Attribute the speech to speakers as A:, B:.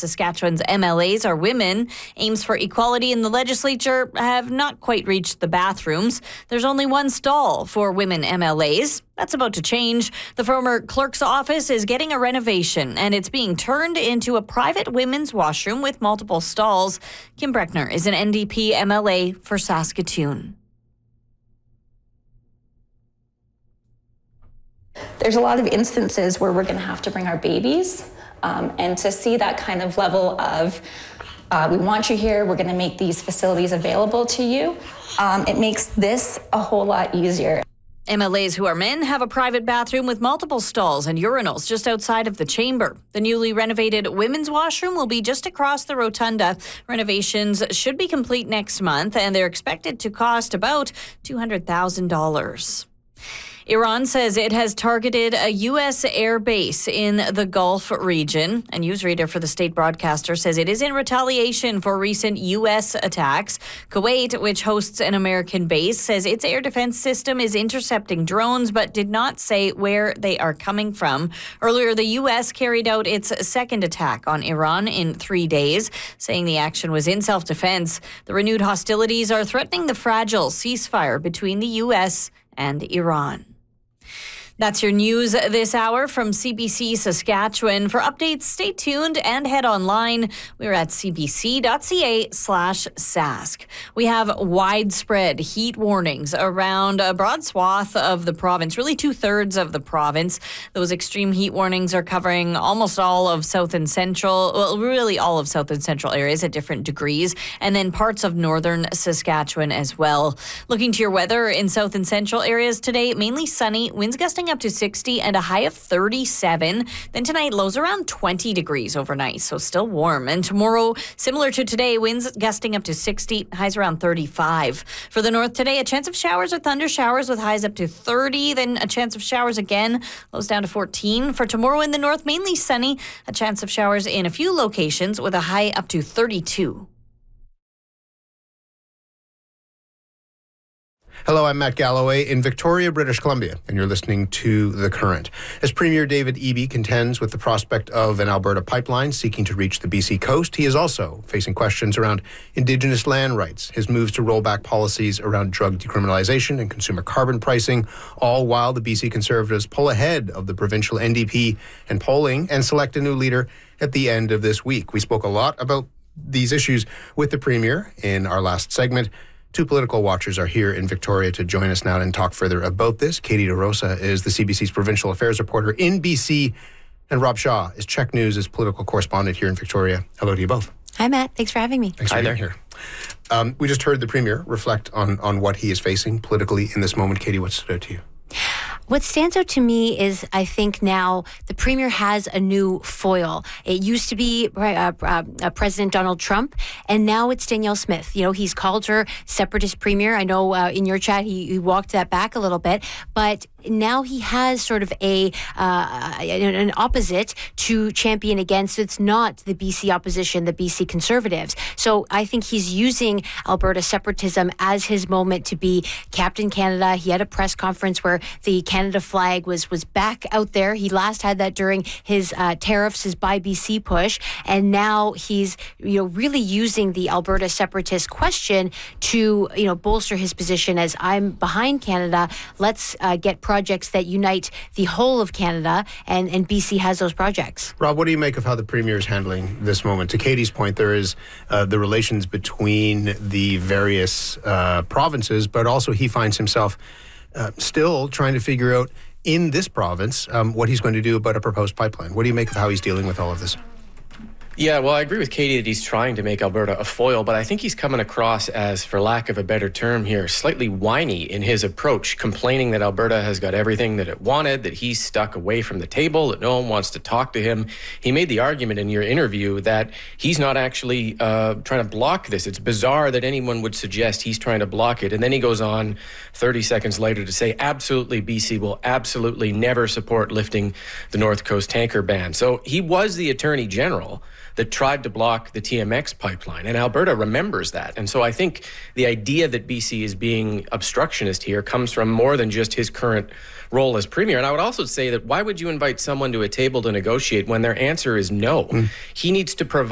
A: Saskatchewan's MLAs are women. Aims for equality in the legislature have not quite reached the bathrooms. There's only one stall for women MLAs. That's about to change. The former clerk's office is getting a renovation, and it's being turned into a private women's washroom with multiple stalls. Kim Breckner is an NDP MLA for Saskatoon.
B: There's a lot of instances where we're going to have to bring our babies, and to see that kind of level of, we want you here, we're going to make these facilities available to you, it makes this a whole lot easier.
A: MLAs who are men have a private bathroom with multiple stalls and urinals just outside of the chamber. The newly renovated women's washroom will be just across the rotunda. Renovations should be complete next month, and they're expected to cost about $200,000. Iran says it has targeted a U.S. air base in the Gulf region. A newsreader for the state broadcaster says it is in retaliation for recent U.S. attacks. Kuwait, which hosts an American base, says its air defense system is intercepting drones, but did not say where they are coming from. Earlier, the U.S. carried out its second attack on Iran in 3 days, saying the action was in self-defense. The renewed hostilities are threatening the fragile ceasefire between the U.S. and Iran. That's your news this hour from CBC Saskatchewan. For updates, stay tuned and head online. We're at cbc.ca/sask. We have widespread heat warnings around a broad swath of the province, really 2/3 of the province. Those extreme heat warnings are covering almost all of south and central, well, really all of south and central areas at different degrees, and then parts of northern Saskatchewan as well. Looking to your weather in south and central areas today, mainly sunny, winds gusting up to 60 and a high of 37. Then tonight, lows around 20 degrees overnight, so still warm. And tomorrow, similar to today, winds gusting up to 60, highs around 35. For the north today, a chance of showers or thunder showers with highs up to 30, then a chance of showers again, lows down to 14. For tomorrow in the north, mainly sunny, a chance of showers in a few locations with a high up to 32.
C: Hello, I'm Matt Galloway in Victoria, British Columbia, and you're listening to The Current. As Premier David Eby contends with the prospect of an Alberta pipeline seeking to reach the BC coast, he is also facing questions around Indigenous land rights, his moves to roll back policies around drug decriminalization and consumer carbon pricing, all while the BC Conservatives pull ahead of the provincial NDP and polling and select a new leader at the end of this week. We spoke a lot about these issues with the Premier in our last segment. Two political watchers are here in Victoria to join us now and talk further about this. Katie DeRosa is the CBC's provincial affairs reporter in BC, and Rob Shaw is Czech News' political correspondent here in Victoria. Hello to you both.
D: Hi, Matt. Thanks for having me.
C: Thanks for being here. We just heard the Premier reflect on what he is facing politically in this moment. Katie, what stood out to you?
D: What stands out to me is I think now the Premier has a new foil. It used to be President Donald Trump, and now it's Danielle Smith. You know, he's called her separatist Premier. I know in your chat he walked that back a little bit, but now he has sort of an opposite to champion against. It's not the BC opposition, the BC Conservatives. So I think he's using Alberta separatism as his moment to be Captain Canada. He had a press conference where the Canada flag was back out there. He last had that during his tariffs, his Buy BC push, and now he's really using the Alberta separatist question to bolster his position as I'm behind Canada. Let's get projects that unite the whole of Canada, and BC has those projects.
C: Rob, what do you make of how the Premier is handling this moment? To Katie's point, there is the relations between the various provinces, but also he finds himself still trying to figure out in this province what he's going to do about a proposed pipeline. What do you make of how he's dealing with all of this?
E: Yeah, well, I agree with Katie that he's trying to make Alberta a foil, but I think he's coming across as, for lack of a better term here, slightly whiny in his approach, complaining that Alberta has got everything that it wanted, that he's stuck away from the table, that no one wants to talk to him. He made the argument in your interview that he's not actually trying to block this. It's bizarre that anyone would suggest he's trying to block it. And then he goes on 30 seconds later to say, absolutely, BC will absolutely never support lifting the North Coast tanker ban. So he was the Attorney General that tried to block the TMX pipeline, and Alberta remembers that. And so I think the idea that BC is being obstructionist here comes from more than just his current role as Premier. And I would also say that why would you invite someone to a table to negotiate when their answer is no? He needs to provide